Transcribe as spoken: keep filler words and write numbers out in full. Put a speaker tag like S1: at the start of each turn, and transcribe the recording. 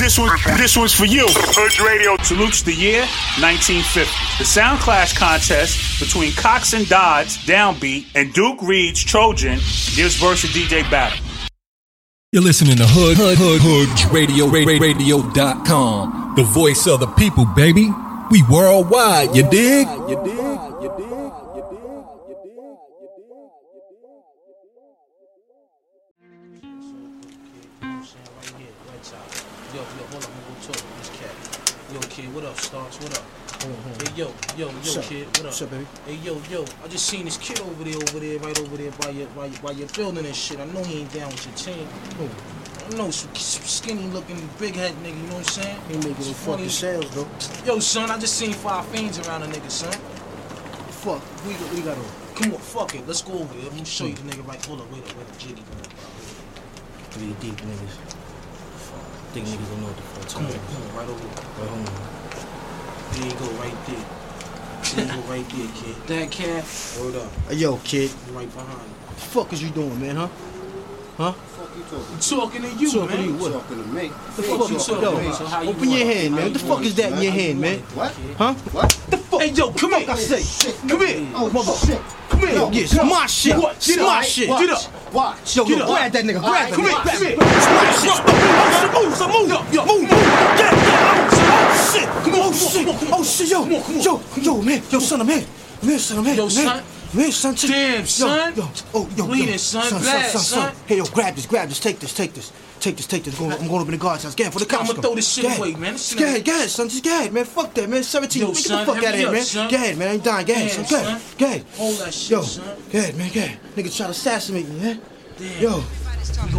S1: This one, this one's for you. Hood Radio salutes the year nineteen fifty. The Sound Clash contest between Cox and Dodds, Downbeat, and Duke Reed's Trojan gives verse a D J battle.
S2: You're listening to Hood, Hood, Hood, Hood Radio, radio dot com. The voice of the people, baby. We worldwide, you dig? You dig? You dig?
S3: Yo, kid, what up, Starks? What up? Hold on, hold on. Hey, yo, yo, yo, What's kid, what up?
S4: What's up, baby?
S3: Hey, yo, yo, I just seen this kid over there, over there, right over there by your, by your, by your building and shit. I know he ain't down with your team.
S4: Who?
S3: I know, some skinny looking, big head nigga, you know what I'm saying?
S4: He making no fucking sales, though.
S3: Yo, son, I just seen five fiends around a nigga, son.
S4: Fuck, we got, we got on.
S3: Come on, fuck it, let's go over there. Let me show you the nigga right. Hold up, wait up, wait up, jiggy, man.
S4: Three deep niggas. Think niggas don't know what the fuck.
S3: Come on, come on, right over there.
S4: Right home.
S3: There you go, right there. There you go, right there, kid. That cat. Hold up.
S4: Hey, yo, kid.
S3: You right behind you.
S4: What the fuck is you doing, man, huh? Huh?
S5: What the fuck you talking?
S3: I'm talking to you,
S4: talking
S3: man.
S4: to you, what?
S5: Talking to me.
S4: The fuck you talking
S3: Yo,
S4: about?
S3: so how you
S4: Open
S3: want
S4: your
S3: it?
S4: hand, man.
S3: How
S4: What the
S3: you
S4: fuck
S3: want
S4: is
S3: it?
S4: that in your
S3: How you
S4: hand, man?
S3: want it?
S5: What?
S4: Huh?
S5: What?
S4: The fuck?
S3: Hey, yo, come
S4: Fuck,
S3: here.
S4: I say.
S5: Shit.
S4: Come here.
S5: Oh,
S4: Mother.
S5: shit.
S4: Come here.
S5: Yo,
S4: Yeah, it's
S5: yo.
S4: my shit.
S3: What?
S4: It's
S3: Get
S4: my
S3: up.
S4: shit.
S3: Get up.
S5: Watch.
S4: Yo, yo,
S3: Get up.
S4: grab that nigga. Grab
S5: Alright,
S4: that
S3: come
S4: nigga.
S3: here,
S4: Grab
S3: come
S4: it.
S3: here.
S4: It's my shit. Oh, move, so move.
S3: Yo, yo.
S4: Move, move. Get, get. Oh, shit.
S3: Come on,
S4: Oh,
S3: come on,
S4: shit.
S3: come on, come on.
S4: Oh, shit, yo.
S3: Come on, come on.
S4: Yo, yo, man. Yo, son, I'm here. I'm here, son. I'm here.
S3: Yo,
S4: I'm here.
S3: son.
S4: I'm here, son. Check-
S3: Damn,
S4: yo,
S3: son.
S4: Yo, oh, yo,
S3: Bleeding,
S4: yo.
S3: son.
S4: Son,
S3: Blast,
S4: son, son,
S3: son.
S4: Hey, yo, grab this, grab this. Take this, take this. Take this, take this. I'm going, I'm going over in the guard's house. Get it for the cops.
S3: I'ma
S4: come.
S3: throw this shit
S4: Go ahead.
S3: away, man. This shit
S4: Go
S3: ain't-
S4: ahead, go ahead, son. Just go ahead, man. Fuck that, man. seventeen.
S3: Yo,
S4: man, get
S3: son,
S4: the fuck
S3: hurry
S4: out of here,
S3: up,
S4: man.
S3: son.
S4: Go ahead, man. I ain't dying. Go ahead,
S3: Damn,
S4: son. Go ahead.
S3: son.
S4: Go ahead.
S3: Hold that shit,
S4: Yo,
S3: son.
S4: go ahead, man. Go ahead. Nigga try to assassinate me, man.
S3: Damn.
S4: Yo.
S3: We go